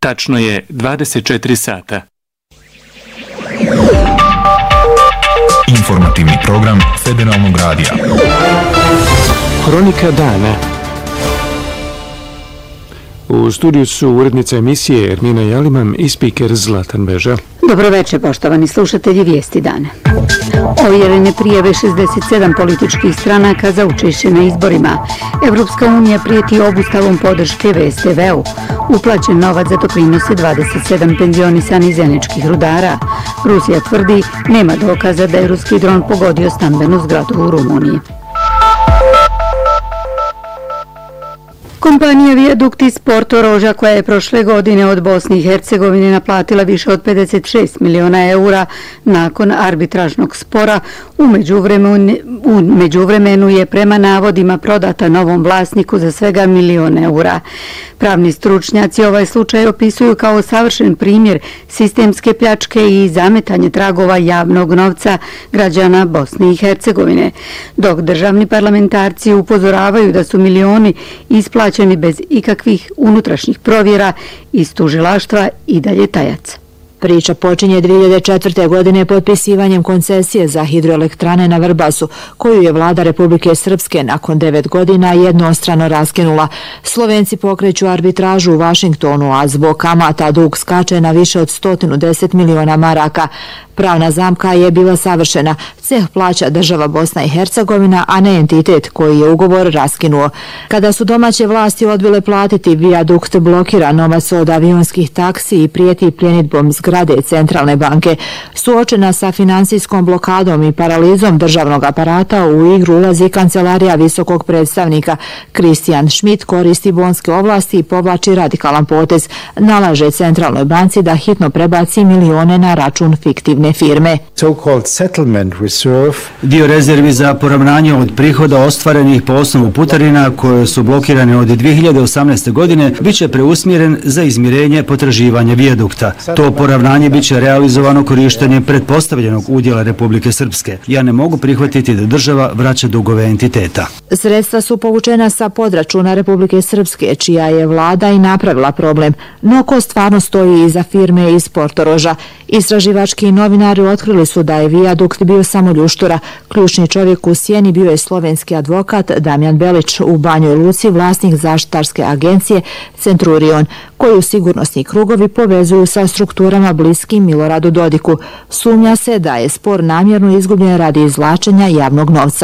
Tačno je 24 sata. Informativni program Federalnog radija. Hronika dana. U studiju su urednica emisije Ermina Jaliman i spiker Zlatan Beža. Dobroveče, poštovani slušatelji Vijesti dana. Ovjerene prijave 67 političkih stranaka za učešće na izborima. Evropska unija prijeti obustavom podrške VSTV-u. Uplaćen novac za doprinose 27 penzionisanih zeničkih rudara. Rusija tvrdi nema dokaza da je ruski dron pogodio stambenu zgradu u Rumuniji. Kompanija Viadukt iz Portoroža, koja je prošle godine od Bosne i Hercegovine naplatila više od 56 miliona eura nakon arbitražnog spora, u međuvremenu je prema navodima prodata novom vlasniku za svega 1 milion eura. Pravni stručnjaci ovaj slučaj opisuju kao savršen primjer sistemske pljačke i zametanje tragova javnog novca građana Bosne i Hercegovine, dok državni parlamentarci upozoravaju da su milioni isplaćeni bez ikakvih unutrašnjih provjera iz tužilaštva i dalje tajac. Priča počinje 2004. godine potpisivanjem koncesije za hidroelektrane na Vrbasu, koju je vlada Republike Srpske nakon 9 godina jednostrano raskinula. Slovenci pokreću arbitražu u Vašingtonu, a zbog kamata dug skače na više od 110 miliona maraka. Pravna zamka je bila savršena. Ceh plaća država Bosna i Hercegovina, a ne entitet koji je ugovor raskinuo. Kada su domaće vlasti odbile platiti, Viadukt blokira novac od avionskih taksi i prijeti pljenidbom zgrade Centralne banke. Suočena sa finansijskom blokadom i paralizom državnog aparata, u igru ulazi kancelarija visokog predstavnika. Christian Schmidt koristi bonske ovlasti i povlači radikalan potez. Nalaže Centralnoj banci da hitno prebaci milione na račun fiktivne firme. Dio rezervi za poravnanje od prihoda ostvarenih po osnovu putarina koje su blokirane od 2018. godine bit će preusmjeren za izmirenje potraživanja Viadukta. To poravnanje bit će realizovano korištenjem pretpostavljenog udjela Republike Srpske. Ja ne mogu prihvatiti da država vraća dugove entiteta. Sredstva su povučena sa podračuna Republike Srpske, čija je vlada i napravila problem. No ko stvarno stoji iza firme iz Portoroža? Istraživački novinari otkrili su da je Viadukt bio samo ljuštura. Ključni čovjek u sjeni bio je slovenski advokat Damjan Belić, u Banjoj Luci vlasnik zaštitarske agencije Centurion, koju sigurnosni krugovi povezuju sa strukturama bliskim Miloradu Dodiku. Sumnja se da je spor namjerno izgubljen radi izvlačenja javnog novca.